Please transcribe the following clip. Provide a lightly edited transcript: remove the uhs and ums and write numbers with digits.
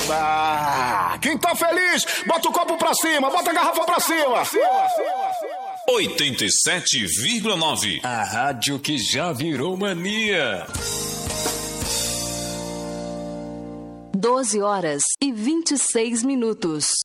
Quem tá feliz, bota o copo pra cima, bota a garrafa pra cima. 87,9. A rádio que já virou mania. 12 horas e 26 minutos.